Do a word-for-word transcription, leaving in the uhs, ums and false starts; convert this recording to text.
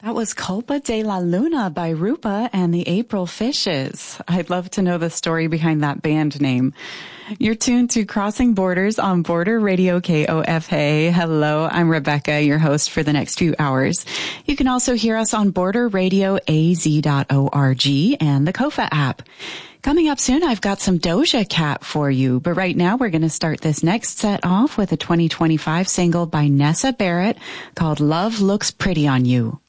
That was Culpa de la Luna by Rupa and the April Fishes. I'd love to know the story behind that band name. You're tuned to Crossing Borders on Border Radio K O F A. Hello, I'm Rebecca, your host for the next few hours. You can also hear us on border radio a z dot org and the Kofa app. Coming up soon, I've got some Doja Cat for you, but right now we're going to start this next set off with a twenty twenty-five single by Nessa Barrett called Love Looks Pretty on You.